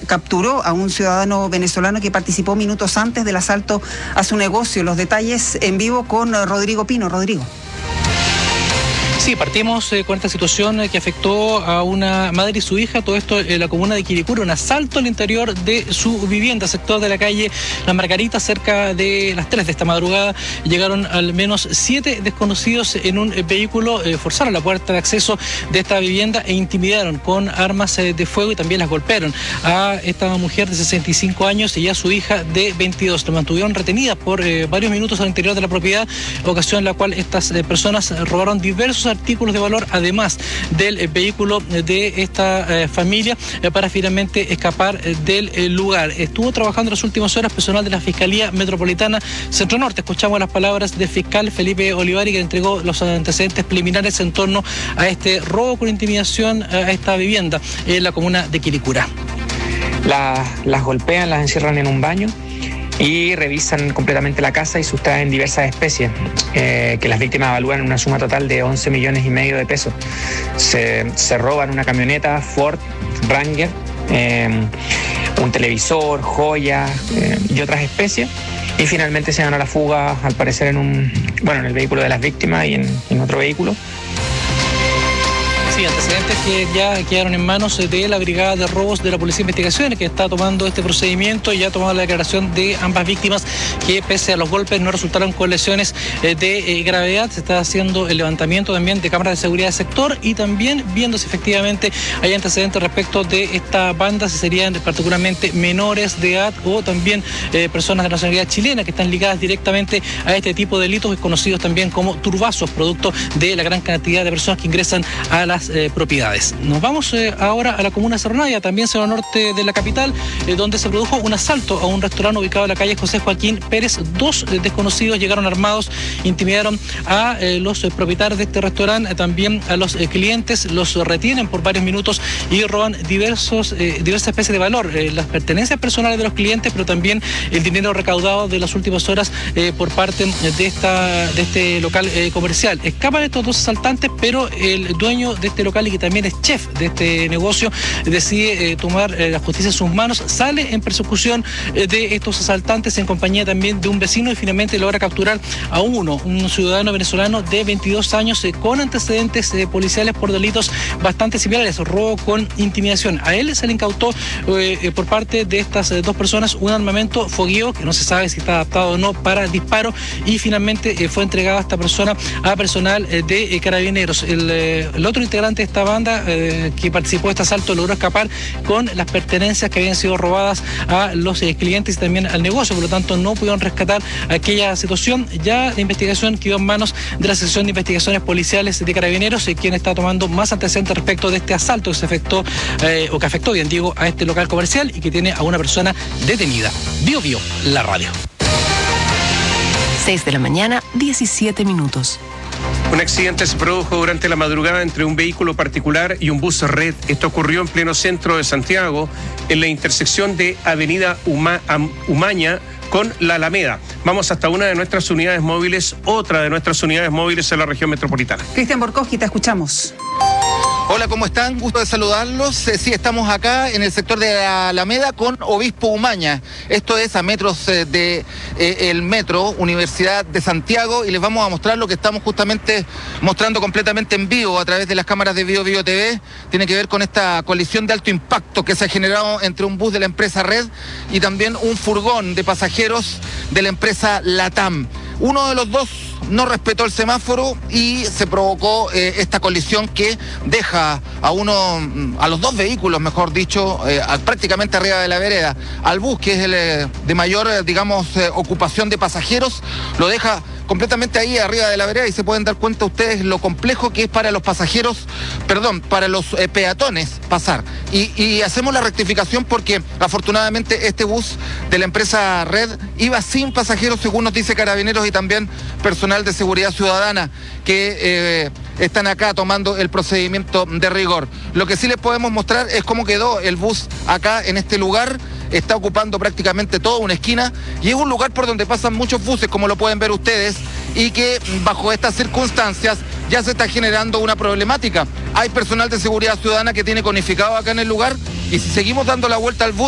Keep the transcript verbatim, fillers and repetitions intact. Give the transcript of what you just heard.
capturó a un ciudadano venezolano que participó minutos antes del asalto a su negocio. Los detalles en vivo con Rodrigo Pino. Rodrigo. Sí, partimos eh, con esta situación eh, que afectó a una madre y su hija, todo esto en la comuna de Quilicura, un asalto al interior de su vivienda, sector de la calle Las Margaritas, cerca de las tres de esta madrugada. Llegaron al menos siete desconocidos en un eh, vehículo, eh, forzaron la puerta de acceso de esta vivienda e intimidaron con armas eh, de fuego y también las golpearon a esta mujer de sesenta y cinco años y a su hija de veintidós. Las mantuvieron retenidas por eh, varios minutos al interior de la propiedad, ocasión en la cual estas eh, personas robaron diversos artículos de valor, además del eh, vehículo de esta eh, familia, eh, para finalmente escapar eh, del eh, lugar. Estuvo trabajando en las últimas horas personal de la Fiscalía Metropolitana Centro Norte. Escuchamos las palabras del fiscal Felipe Olivari, que entregó los antecedentes preliminares en torno a este robo con intimidación a esta vivienda en la comuna de Quilicura. La, las golpean, las encierran en un baño y revisan completamente la casa y sustraen diversas especies eh, que las víctimas evalúan en una suma total de once millones y medio de pesos. Se, se roban una camioneta Ford Ranger, eh, un televisor, joyas eh, y otras especies, y finalmente se dan a la fuga, al parecer en un bueno en el vehículo de las víctimas y en, en otro vehículo. Sí, antecedentes que ya quedaron en manos de la Brigada de Robos de la Policía de Investigaciones, que está tomando este procedimiento y ya ha tomado la declaración de ambas víctimas, que pese a los golpes no resultaron con lesiones de gravedad. Se está haciendo el levantamiento también de cámaras de seguridad del sector y también viendo si efectivamente hay antecedentes respecto de esta banda, si serían particularmente menores de edad o también eh, personas de nacionalidad chilena que están ligadas directamente a este tipo de delitos, conocidos también como turbazos, producto de la gran cantidad de personas que ingresan a las Eh, propiedades. Nos vamos eh, ahora a la comuna de Cerro Navia, también Cerro Norte de la capital, eh, donde se produjo un asalto a un restaurante ubicado en la calle José Joaquín Pérez. Dos eh, desconocidos llegaron armados, intimidaron a eh, los eh, propietarios de este restaurante, eh, también a los eh, clientes, los retienen por varios minutos y roban diversos, eh, diversas especies de valor, eh, las pertenencias personales de los clientes, pero también el dinero recaudado de las últimas horas eh, por parte de, esta, de este local eh, comercial. Escapan estos dos asaltantes, pero el dueño de este local y que también es chef de este negocio decide eh, tomar eh, la justicia en sus manos, sale en persecución eh, de estos asaltantes en compañía también de un vecino y finalmente logra capturar a uno, un ciudadano venezolano de veintidós años eh, con antecedentes eh, policiales por delitos bastante similares, robo con intimidación. A él se le incautó eh, eh, por parte de estas eh, dos personas un armamento fogueo que no se sabe si está adaptado o no para disparo, y finalmente eh, fue entregado a esta persona a personal eh, de eh, Carabineros. El, eh, el otro integrante de esta banda eh, que participó de este asalto logró escapar con las pertenencias que habían sido robadas a los eh, clientes y también al negocio, por lo tanto no pudieron rescatar aquella situación. Ya la investigación quedó en manos de la sección de investigaciones policiales de Carabineros, eh, quien está tomando más antecedentes respecto de este asalto que se afectó eh, o que afectó, bien digo, a este local comercial y que tiene a una persona detenida. Bio Bio, la radio. seis de la mañana, diecisiete minutos. Un accidente se produjo durante la madrugada entre un vehículo particular y un bus red. Esto ocurrió en pleno centro de Santiago, en la intersección de Avenida Uma, Am, Umaña con la Alameda. Vamos hasta una de nuestras unidades móviles, otra de nuestras unidades móviles en la región metropolitana. Cristian Borkowski, te escuchamos. Hola, ¿cómo están? Gusto de saludarlos. Eh, sí, estamos acá en el sector de la Alameda con Obispo Umaña. Esto es a metros eh, de eh, el metro Universidad de Santiago, y les vamos a mostrar lo que estamos justamente mostrando completamente en vivo a través de las cámaras de Bio Bio T V. Tiene que ver con esta colisión de alto impacto que se ha generado entre un bus de la empresa Red y también un furgón de pasajeros de la empresa Latam. Uno de los dos no respetó el semáforo y se provocó eh, esta colisión que deja a uno, a los dos vehículos, mejor dicho, eh, prácticamente arriba de la vereda. Al bus, que es el eh, de mayor, eh, digamos, eh, ocupación de pasajeros, lo deja completamente ahí arriba de la vereda, y se pueden dar cuenta ustedes lo complejo que es para los pasajeros, perdón, para los eh, peatones pasar. Y, y hacemos la rectificación porque afortunadamente este bus de la empresa Red iba sin pasajeros, según nos dice Carabineros y también personal de seguridad ciudadana que eh, están acá tomando el procedimiento de rigor. Lo que sí les podemos mostrar es cómo quedó el bus acá en este lugar. Está ocupando prácticamente toda una esquina y es un lugar por donde pasan muchos buses, como lo pueden ver ustedes, y que bajo estas circunstancias ya se está generando una problemática. Hay personal de seguridad ciudadana que tiene conificado acá en el lugar, y si seguimos dando la vuelta al bus,